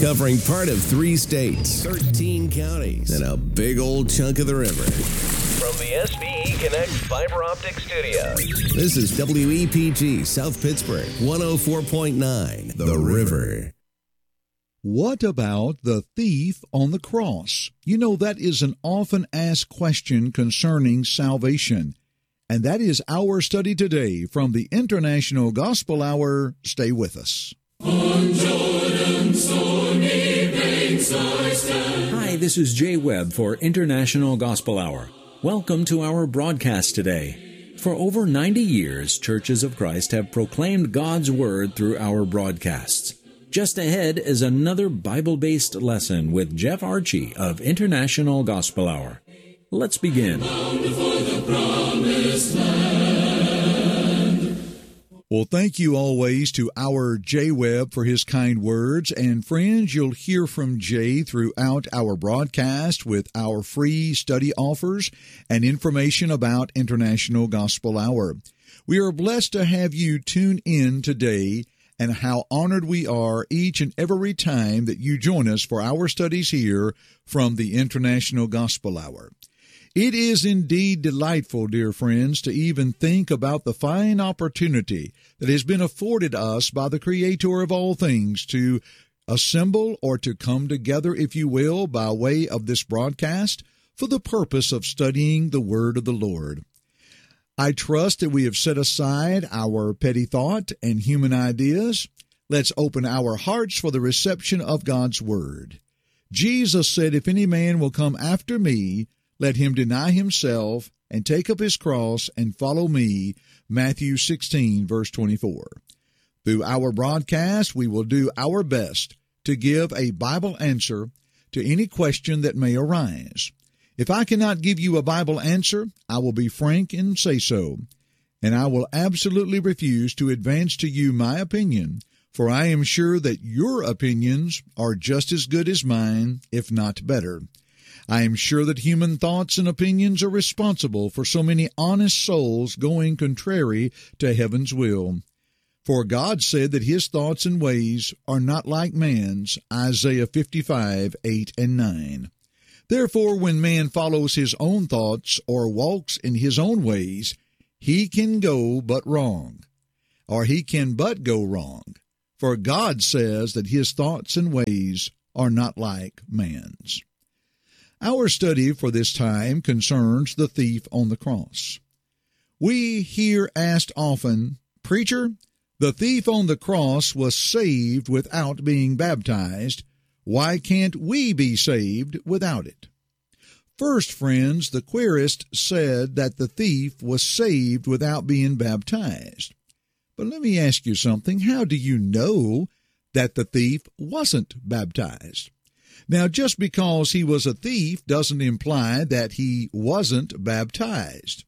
covering part of 3 states, 13 counties, and a big old chunk of the river. From the SBE Connect Fiber Optic Studios. This is WEPG South Pittsburgh, 104.9, The River. What about the thief on the cross? You know, that is an often asked question concerning salvation. And that is our study today from the International Gospel Hour. Stay with us. On Jordan's stormy banks I stand. Hi, this is Jay Webb for International Gospel Hour. Welcome to our broadcast today. For over 90 years, Churches of Christ have proclaimed God's Word through our broadcasts. Just ahead is another Bible-based lesson with Jeff Archie of International Gospel Hour. Let's begin. Well, thank you always to our Jay Webb for his kind words. And friends, you'll hear from Jay throughout our broadcast with our free study offers and information about International Gospel Hour. We are blessed to have you tune in today, and how honored we are each and every time that you join us for our studies here from the International Gospel Hour. It is indeed delightful, dear friends, to even think about the fine opportunity that has been afforded us by the Creator of all things to assemble or to come together, if you will, by way of this broadcast for the purpose of studying the Word of the Lord. I trust that we have set aside our petty thought and human ideas. Let's open our hearts for the reception of God's Word. Jesus said, "If any man will come after me, let him deny himself and take up his cross and follow me," Matthew 16, verse 24. Through our broadcast, we will do our best to give a Bible answer to any question that may arise. If I cannot give you a Bible answer, I will be frank and say so, and I will absolutely refuse to advance to you my opinion, for I am sure that your opinions are just as good as mine, if not better. I am sure that human thoughts and opinions are responsible for so many honest souls going contrary to heaven's will. For God said that his thoughts and ways are not like man's, Isaiah 55, 8 and 9. Therefore, when man follows his own thoughts or walks in his own ways, he can go but wrong, or he can but go wrong. For God says that his thoughts and ways are not like man's. Our study for this time concerns the thief on the cross. We hear asked often, "Preacher, the thief on the cross was saved without being baptized. Why can't we be saved without it?" First, friends, the querist said that the thief was saved without being baptized. But let me ask you something. How do you know that the thief wasn't baptized? Now, just because he was a thief doesn't imply that he wasn't baptized.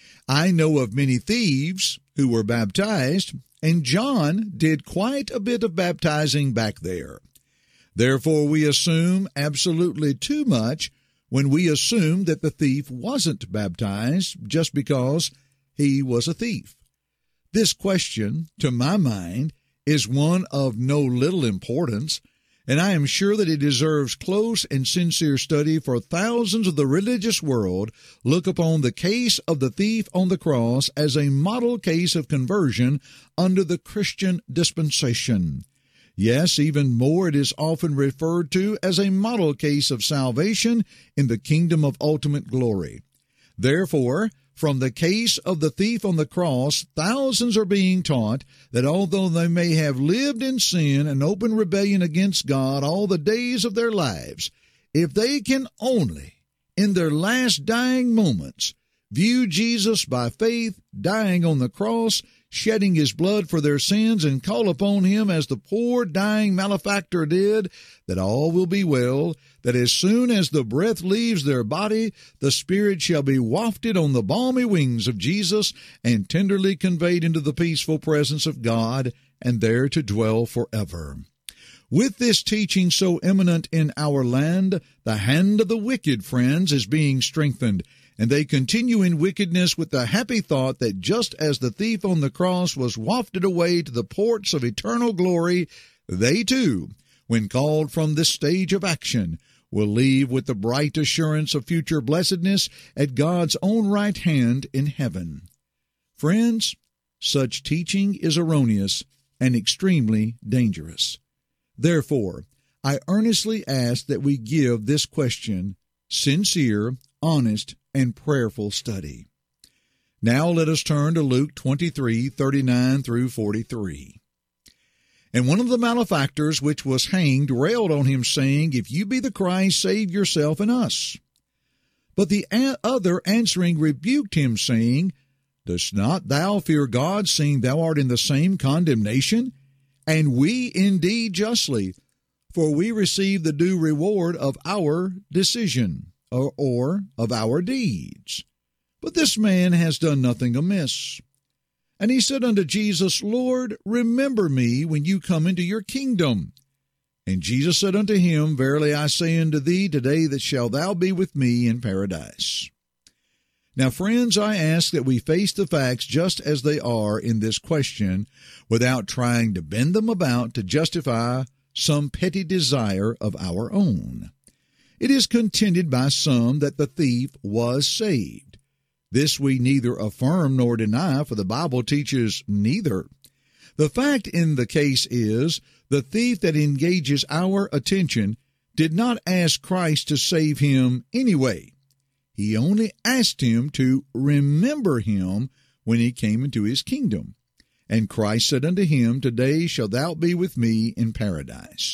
I know of many thieves who were baptized, and John did quite a bit of baptizing back there. Therefore, we assume absolutely too much when we assume that the thief wasn't baptized just because he was a thief. This question, to my mind, is one of no little importance, and I am sure that it deserves close and sincere study, for thousands of the religious world look upon the case of the thief on the cross as a model case of conversion under the Christian dispensation. Yes, even more, it is often referred to as a model case of salvation in the kingdom of ultimate glory. Therefore, from the case of the thief on the cross, thousands are being taught that although they may have lived in sin and open rebellion against God all the days of their lives, if they can only, in their last dying moments, view Jesus by faith dying on the cross, shedding his blood for their sins, and call upon him as the poor dying malefactor did, that all will be well, that as soon as the breath leaves their body, the spirit shall be wafted on the balmy wings of Jesus and tenderly conveyed into the peaceful presence of God, and there to dwell forever. With this teaching so eminent in our land, the hand of the wicked, friends, is being strengthened, and they continue in wickedness with the happy thought that just as the thief on the cross was wafted away to the ports of eternal glory, they too when called from this stage of action, will leave with the bright assurance of future blessedness at God's own right hand in heaven. Friends, such teaching is erroneous and extremely dangerous. Therefore, I earnestly ask that we give this question sincere, honest, and prayerful study. Now let us turn to Luke 23:39 through 43. And one of the malefactors which was hanged railed on him, saying, If you be the Christ, save yourself and us. But the other answering rebuked him, saying, Dost not thou fear God, seeing thou art in the same condemnation? And we indeed justly, for we receive the due reward of our decision, or of our deeds. But this man has done nothing amiss. And he said unto Jesus, Lord, remember me when you come into your kingdom. And Jesus said unto him, Verily I say unto thee, today that shalt thou be with me in paradise. Now, friends, I ask that we face the facts just as they are in this question, without trying to bend them about to justify some petty desire of our own. It is contended by some that the thief was saved. This we neither affirm nor deny, for the Bible teaches neither. The fact in the case is, the thief that engages our attention did not ask Christ to save him anyway. He only asked him to remember him when he came into his kingdom. And Christ said unto him, Today shalt thou be with me in paradise.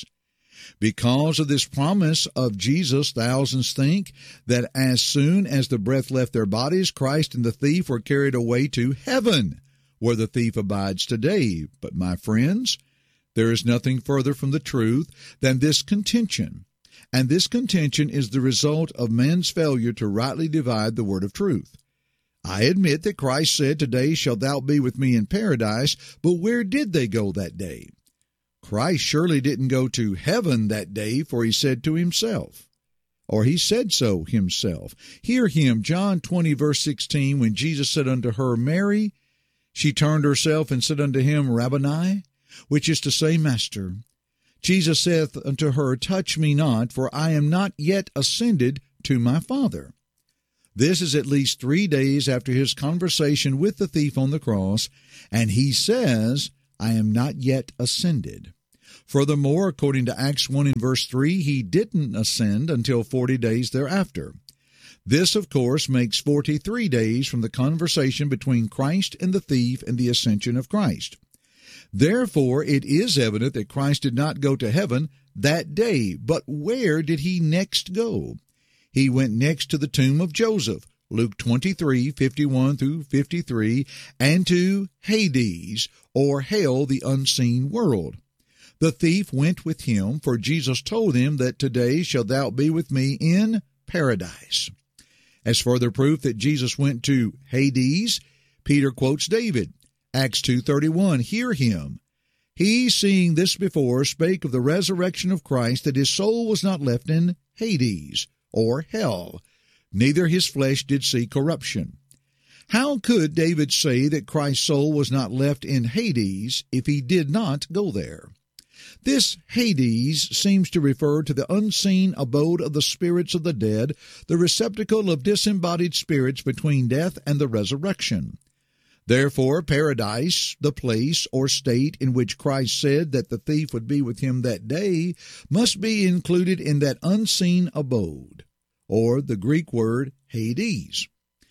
Because of this promise of Jesus, thousands think that as soon as the breath left their bodies, Christ and the thief were carried away to heaven, where the thief abides today. But my friends, there is nothing further from the truth than this contention. And this contention is the result of man's failure to rightly divide the word of truth. I admit that Christ said, Today shalt thou be with me in paradise, but where did they go that day? Christ surely didn't go to heaven that day, for he said to himself, or he said so himself. Hear him, John 20, verse 16, when Jesus said unto her, Mary, she turned herself and said unto him, Rabboni, which is to say, Master. Jesus saith unto her, Touch me not, for I am not yet ascended to my Father. This is at least 3 days after his conversation with the thief on the cross, and he says, I am not yet ascended. Furthermore, according to Acts 1 and verse 3, he didn't ascend until 40 days thereafter. This, of course, makes 43 days from the conversation between Christ and the thief and the ascension of Christ. Therefore, it is evident that Christ did not go to heaven that day. But where did he next go? He went next to the tomb of Joseph, Luke 23, 51 through 53, and to Hades, or hell, the unseen world. The thief went with him, for Jesus told him that today shalt thou be with me in paradise. As further proof that Jesus went to Hades, Peter quotes David, Acts 2:31, Hear him. He, seeing this before, spake of the resurrection of Christ, that his soul was not left in Hades, or hell, neither his flesh did see corruption. How could David say that Christ's soul was not left in Hades if he did not go there? This Hades seems to refer to the unseen abode of the spirits of the dead, the receptacle of disembodied spirits between death and the resurrection. Therefore, paradise, the place or state in which Christ said that the thief would be with him that day, must be included in that unseen abode, or the Greek word Hades.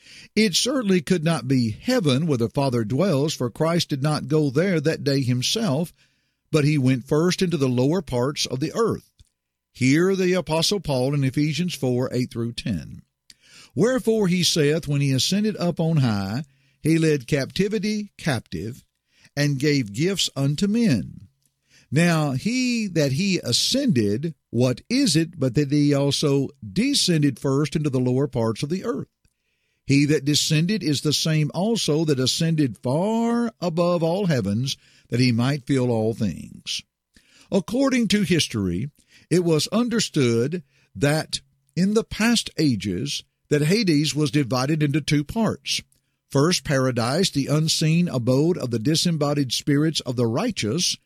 It certainly could not be heaven where the Father dwells, for Christ did not go there that day himself, but he went first into the lower parts of the earth. Hear the Apostle Paul in Ephesians 4, 8 through 10. Wherefore he saith, when he ascended up on high, he led captivity captive, and gave gifts unto men. Now he that he ascended, what is it but that he also descended first into the lower parts of the earth? He that descended is the same also that ascended far above all heavens, that he might fill all things. According to history, it was understood that in the past ages that Hades was divided into two parts. First, paradise, the unseen abode of the disembodied spirits of the righteous,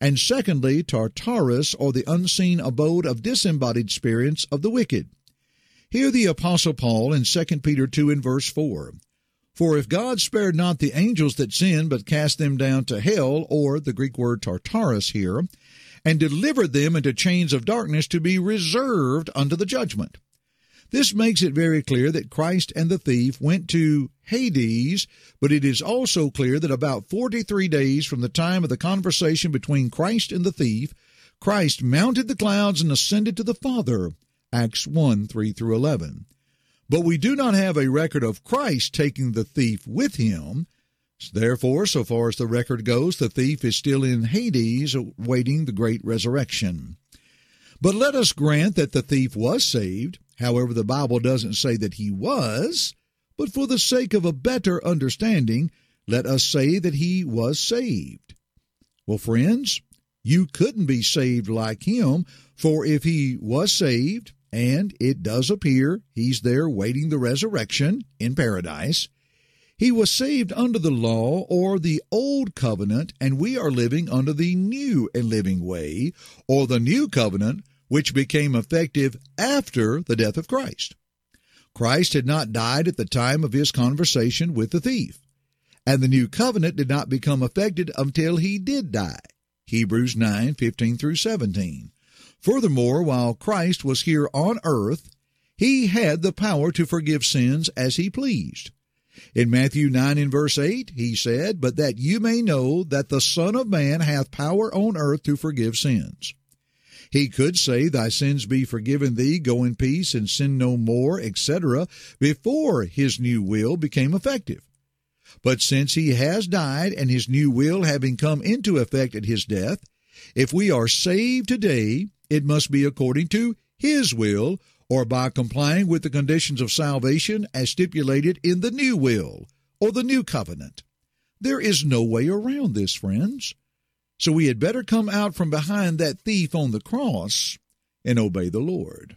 and secondly, Tartarus, or the unseen abode of disembodied spirits of the wicked. Hear the Apostle Paul in 2 Peter 2 and verse 4. For if God spared not the angels that sinned, but cast them down to hell, or the Greek word Tartarus here, and delivered them into chains of darkness to be reserved unto the judgment. This makes it very clear that Christ and the thief went to Hades, but it is also clear that about 43 days from the time of the conversation between Christ and the thief, Christ mounted the clouds and ascended to the Father, Acts 1, 3 through 11. But we do not have a record of Christ taking the thief with him. Therefore, so far as the record goes, the thief is still in Hades awaiting the great resurrection. But let us grant that the thief was saved. However, the Bible doesn't say that he was, but for the sake of a better understanding, let us say that he was saved. Well, friends, you couldn't be saved like him, for if he was saved, and it does appear he's there waiting the resurrection in paradise, he was saved under the law or the old covenant, and we are living under the new and living way, or the new covenant, which became effective after the death of Christ. Christ had not died at the time of his conversation with the thief, and the new covenant did not become effective until he did die. Hebrews 9, 15 through 17. Furthermore, while Christ was here on earth, he had the power to forgive sins as he pleased. In Matthew 9 and verse 8, he said, But that you may know that the Son of Man hath power on earth to forgive sins. He could say, Thy sins be forgiven thee, go in peace, and sin no more, etc., before his new will became effective. But since he has died, and his new will having come into effect at his death, if we are saved today, it must be according to his will, or by complying with the conditions of salvation as stipulated in the new will, or the new covenant. There is no way around this, friends. So we had better come out from behind that thief on the cross and obey the Lord.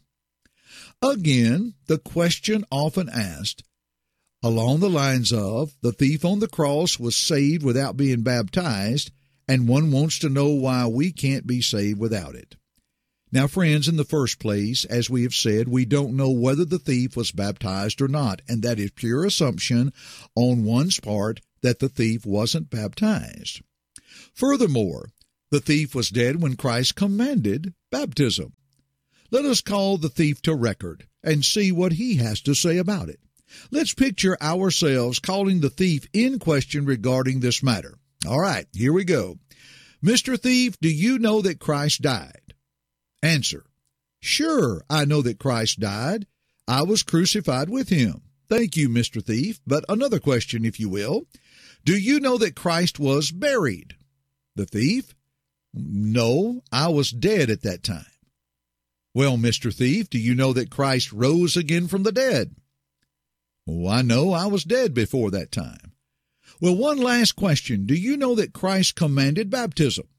Again, the question often asked, along the lines of, the thief on the cross was saved without being baptized, and one wants to know why we can't be saved without it. Now, friends, in the first place, as we have said, we don't know whether the thief was baptized or not, and that is pure assumption on one's part that the thief wasn't baptized. Furthermore, the thief was dead when Christ commanded baptism. Let us call the thief to record and see what he has to say about it. Let's picture ourselves calling the thief in question regarding this matter. All right, here we go. Mr. Thief, do you know that Christ died? Answer: Sure, I know that Christ died. I was crucified with him. Thank you, Mr. Thief. But another question, if you will. Do you know that Christ was buried? The thief: No, I was dead at that time. Well, Mr. Thief, do you know that Christ rose again from the dead? Oh, I know I was dead before that time. Well, one last question. Do you know that Christ commanded baptism?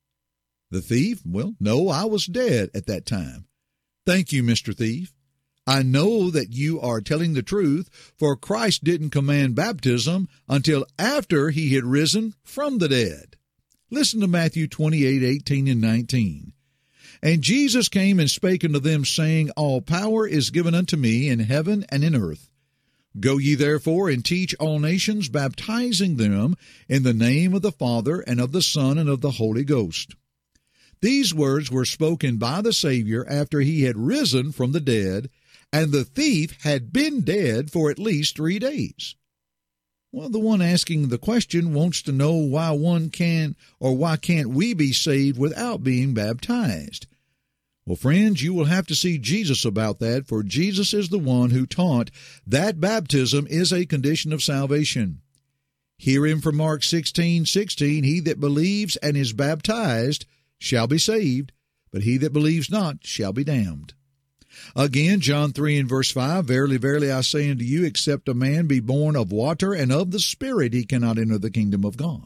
The thief: Well, no, I was dead at that time. Thank you, Mr. Thief. I know that you are telling the truth, for Christ didn't command baptism until after he had risen from the dead. Listen to Matthew 28, 18 and 19. And Jesus came and spake unto them, saying, All power is given unto me in heaven and in earth. Go ye therefore and teach all nations, baptizing them in the name of the Father and of the Son and of the Holy Ghost. These words were spoken by the Savior after he had risen from the dead, and the thief had been dead for at least 3 days. Well, the one asking the question wants to know why one can or why can't we be saved without being baptized. Well, friends, you will have to see Jesus about that, for Jesus is the one who taught that baptism is a condition of salvation. Hear him from Mark 16:16, He that believes and is baptized shall be saved, but he that believes not shall be damned. Again, John 3 and verse 5, Verily, verily, I say unto you, except a man be born of water and of the Spirit, he cannot enter the kingdom of God.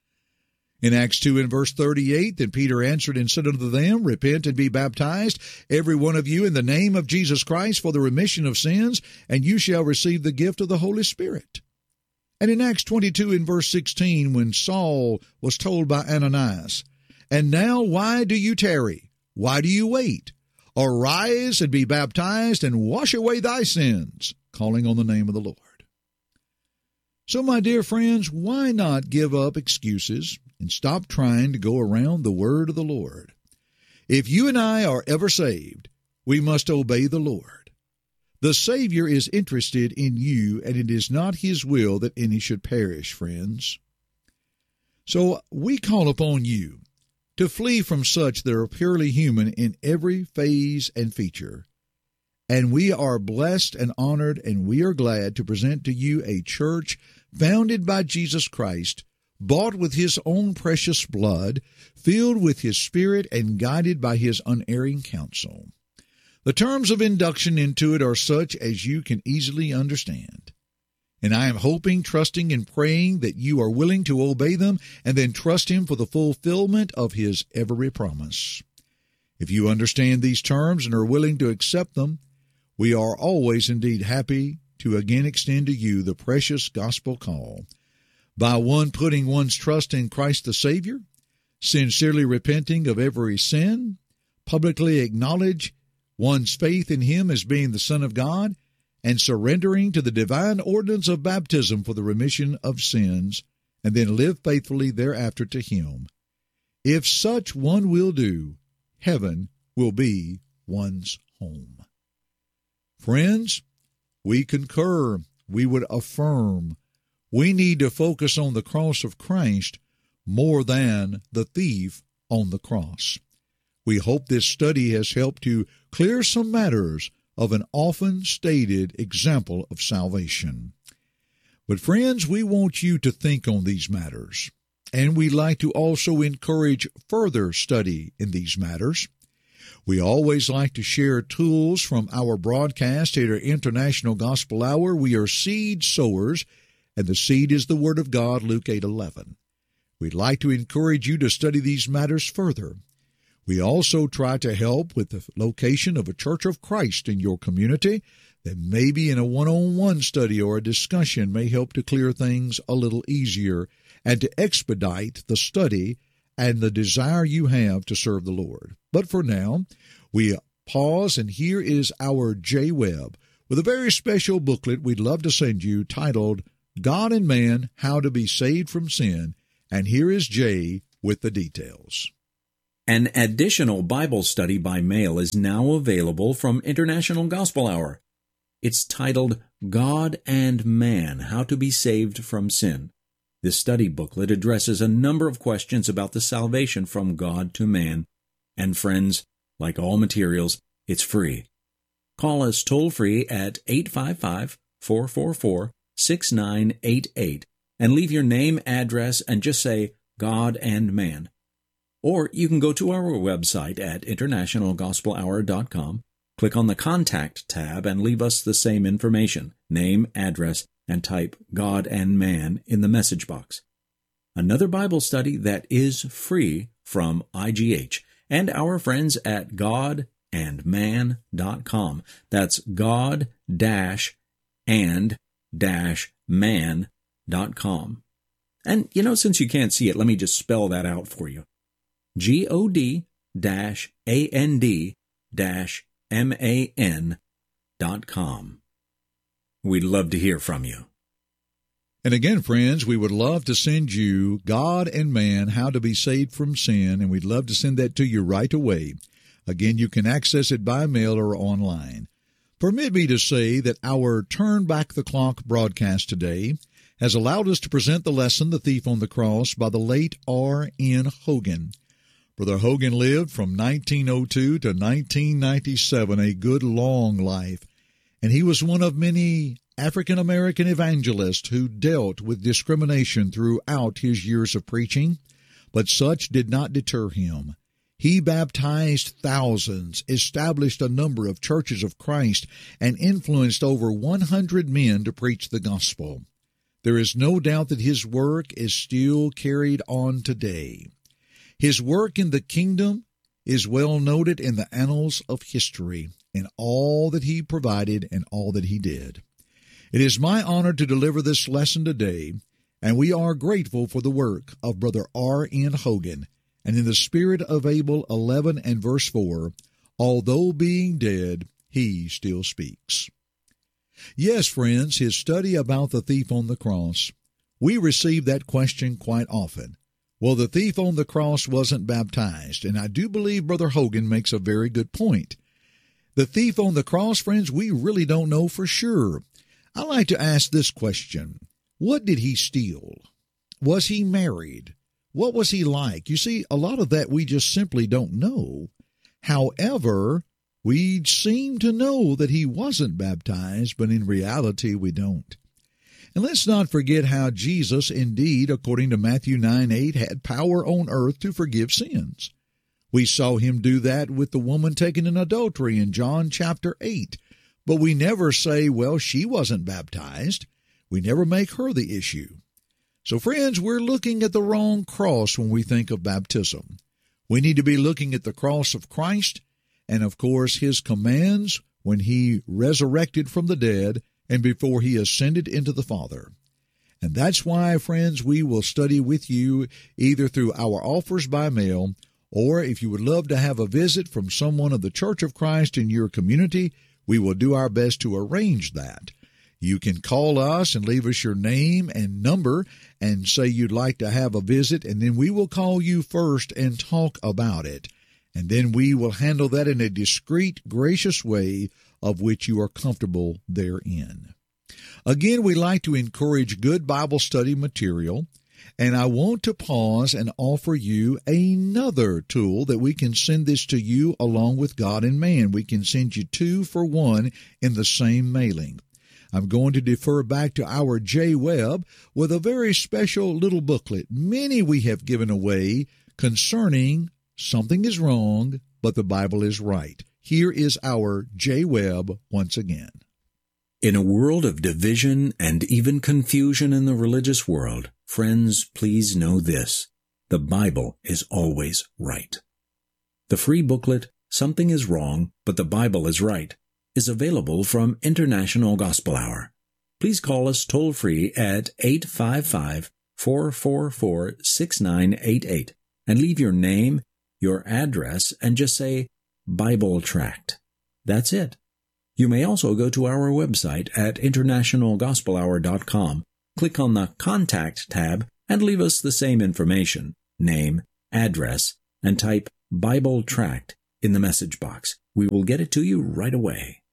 In Acts 2 and verse 38, Then Peter answered and said unto them, Repent and be baptized, every one of you, in the name of Jesus Christ, for the remission of sins, and you shall receive the gift of the Holy Spirit. And in Acts 22 and verse 16, when Saul was told by Ananias, And now why do you tarry? Why do you wait? Arise and be baptized and wash away thy sins, calling on the name of the Lord. So, my dear friends, why not give up excuses and stop trying to go around the word of the Lord? If you and I are ever saved, we must obey the Lord. The Savior is interested in you, and it is not his will that any should perish, friends. So we call upon you to flee from such that are purely human in every phase and feature. And we are blessed and honored, and we are glad to present to you a church founded by Jesus Christ, bought with his own precious blood, filled with his Spirit, and guided by his unerring counsel. The terms of induction into it are such as you can easily understand. And I am hoping, trusting, and praying that you are willing to obey them and then trust him for the fulfillment of his every promise. If you understand these terms and are willing to accept them, we are always indeed happy to again extend to you the precious gospel call. By one putting one's trust in Christ the Savior, sincerely repenting of every sin, publicly acknowledge one's faith in him as being the Son of God, and surrendering to the divine ordinance of baptism for the remission of sins, and then live faithfully thereafter to him. If such one will do, heaven will be one's home. Friends, we concur, we would affirm, we need to focus on the cross of Christ more than the thief on the cross. We hope this study has helped to clear some matters of an often stated example of salvation. But friends, we want you to think on these matters, and we'd like to also encourage further study in these matters. We always like to share tools from our broadcast at our International Gospel Hour. We are seed sowers, and the seed is the Word of God, Luke 8:11. We'd like to encourage you to study these matters further. We also try to help with the location of a Church of Christ in your community that maybe in a one-on-one study or a discussion may help to clear things a little easier and to expedite the study and the desire you have to serve the Lord. But for now, we pause, and here is our Jay Webb with a very special booklet we'd love to send you titled God and Man, How to Be Saved from Sin. And here is Jay with the details. An additional Bible study by mail is now available from International Gospel Hour. It's titled God and Man, How to Be Saved from Sin. This study booklet addresses a number of questions about the salvation from God to man. And friends, like all materials, it's free. Call us toll-free at 855-444-6988 and leave your name, address, and just say God and Man. Or you can go to our website at internationalgospelhour.com, click on the Contact tab, and leave us the same information, name, address, and type God and Man in the message box. Another Bible study that is free from IGH and our friends at godandman.com. That's god-and-man.com. And, since you can't see it, let me just spell that out for you. god-and-man.com. We'd love to hear from you. And again, friends, we would love to send you God and Man, How to Be Saved from Sin, and we'd love to send that to you right away. Again, you can access it by mail or online. Permit me to say that our Turn Back the Clock broadcast today has allowed us to present the lesson, The Thief on the Cross, by the late R.N. Hogan. Brother Hogan lived from 1902 to 1997, a good long life, and he was one of many African-American evangelists who dealt with discrimination throughout his years of preaching, but such did not deter him. He baptized thousands, established a number of churches of Christ, and influenced over 100 men to preach the gospel. There is no doubt that his work is still carried on today. His work in the kingdom is well noted in the annals of history, in all that he provided and all that he did. It is my honor to deliver this lesson today, and we are grateful for the work of Brother R.N. Hogan, And in the spirit of Abel 11 and verse 4, although being dead, he still speaks. Yes, friends, his study about the thief on the cross, we receive that question quite often. Well, the thief on the cross wasn't baptized, and I do believe Brother Hogan makes a very good point. The thief on the cross, friends, we really don't know for sure. I like to ask this question. What did he steal? Was he married? What was he like? You see, a lot of that we just simply don't know. However, we seem to know that he wasn't baptized, but in reality we don't. And let's not forget how Jesus, indeed, according to Matthew 9:8, had power on earth to forgive sins. We saw him do that with the woman taken in adultery in John chapter 8. But we never say, well, she wasn't baptized. We never make her the issue. So, friends, we're looking at the wrong cross when we think of baptism. We need to be looking at the cross of Christ and, of course, his commands when he resurrected from the dead and before he ascended into the Father. And that's why, friends, we will study with you either through our offers by mail, or if you would love to have a visit from someone of the Church of Christ in your community, we will do our best to arrange that. You can call us and leave us your name and number and say you'd like to have a visit, and then we will call you first and talk about it. And then we will handle that in a discreet, gracious way of which you are comfortable therein. Again, we like to encourage good Bible study material, and I want to pause and offer you another tool that we can send this to you along with God and Man. We can send you 2 for 1 in the same mailing. I'm going to defer back to our J. Webb with a very special little booklet. Many we have given away concerning something is wrong, but the Bible is right. Here is our J. Webb once again. In a world of division and even confusion in the religious world, friends, please know this: the Bible is always right. The free booklet, Something is Wrong, but the Bible is Right, is available from International Gospel Hour. Please call us toll-free at 855-444-6988 and leave your name, your address, and just say Bible Tract. That's it. You may also go to our website at internationalgospelhour.com, click on the Contact tab, and leave us the same information, name, address, and type Bible Tract in the message box. We will get it to you right away.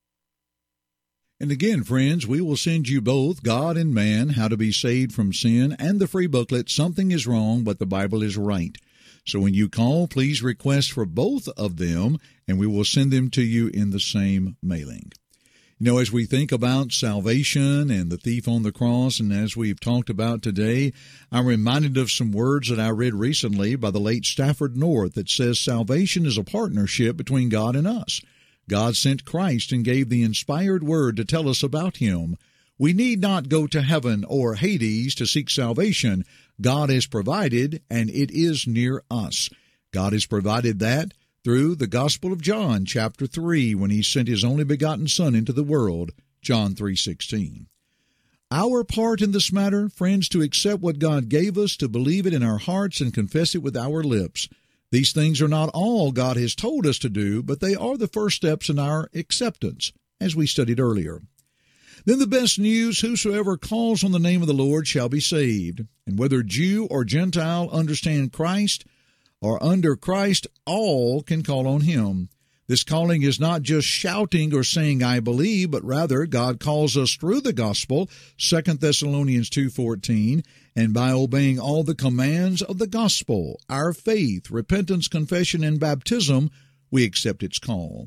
And again, friends, we will send you both God and Man, How to Be Saved from Sin, and the free booklet, Something is Wrong, but the Bible is Right. So when you call, please request for both of them, and we will send them to you in the same mailing. You know, as we think about salvation and the thief on the cross, and as we've talked about today, I'm reminded of some words that I read recently by the late Stafford North that says salvation is a partnership between God and us. God sent Christ and gave the inspired word to tell us about him. We need not go to heaven or Hades to seek salvation. God has provided, and it is near us. God has provided that through the Gospel of John, chapter 3, when he sent his only begotten Son into the world, John 3:16. Our part in this matter, friends, to accept what God gave us, to believe it in our hearts and confess it with our lips. These things are not all God has told us to do, but they are the first steps in our acceptance, as we studied earlier. Then the best news, whosoever calls on the name of the Lord shall be saved. And whether Jew or Gentile understand Christ or under Christ, all can call on him. This calling is not just shouting or saying, I believe, but rather God calls us through the gospel, 2 Thessalonians 2:14, and by obeying all the commands of the gospel, our faith, repentance, confession, and baptism, we accept its call.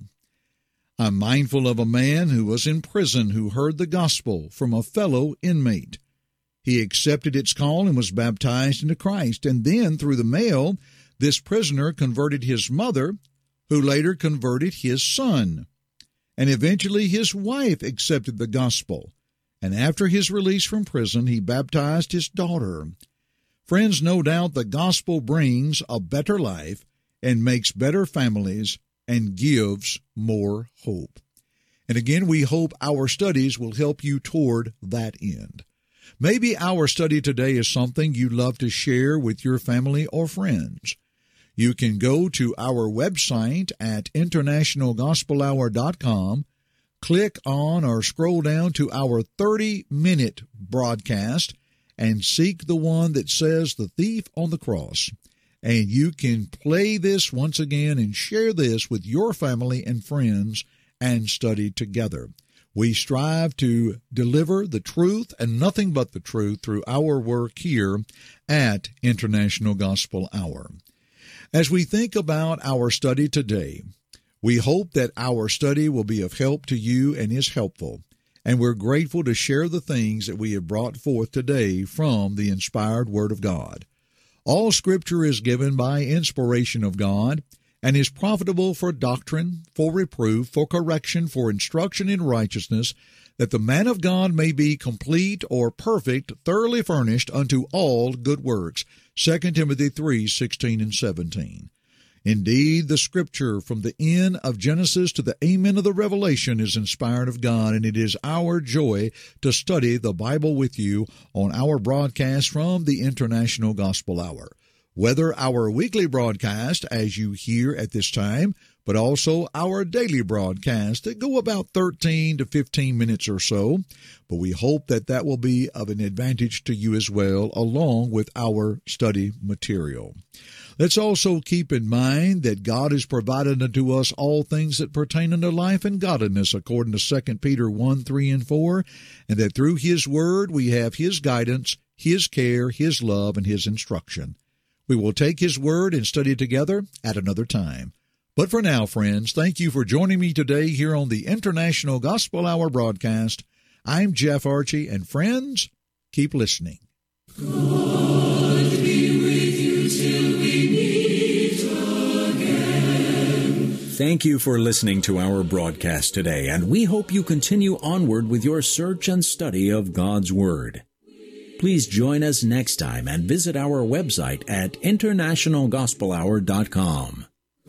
I'm mindful of a man who was in prison who heard the gospel from a fellow inmate. He accepted its call and was baptized into Christ, and then, through the mail, this prisoner converted his mother, who later converted his son. And eventually his wife accepted the gospel, and after his release from prison, he baptized his daughter. Friends, no doubt the gospel brings a better life and makes better families and gives more hope. And again, we hope our studies will help you toward that end. Maybe our study today is something you'd love to share with your family or friends. You can go to our website at internationalgospelhour.com, click on or scroll down to our 30-minute broadcast, and seek the one that says The Thief on the Cross. And you can play this once again and share this with your family and friends and study together. We strive to deliver the truth and nothing but the truth through our work here at International Gospel Hour. As we think about our study today, we hope that our study will be of help to you and is helpful. And we're grateful to share the things that we have brought forth today from the inspired Word of God. All Scripture is given by inspiration of God and is profitable for doctrine, for reproof, for correction, for instruction in righteousness, that the man of God may be complete or perfect, thoroughly furnished unto all good works. 2 Timothy 3:16 and 17. Indeed, the Scripture from the end of Genesis to the amen of the Revelation is inspired of God, and it is our joy to study the Bible with you on our broadcast from the International Gospel Hour. Whether our weekly broadcast, as you hear at this time, but also our daily broadcast that go about 13 to 15 minutes or so. But we hope that that will be of an advantage to you as well, along with our study material. Let's also keep in mind that God has provided unto us all things that pertain unto life and godliness, according to 2 Peter 1:3 and 4, and that through His Word we have His guidance, His care, His love, and His instruction. We will take His Word and study together at another time. But for now, friends, thank you for joining me today here on the International Gospel Hour broadcast. I'm Jeff Archie, and friends, keep listening. God be with you till we meet again. Thank you for listening to our broadcast today, and we hope you continue onward with your search and study of God's Word. Please join us next time and visit our website at internationalgospelhour.com.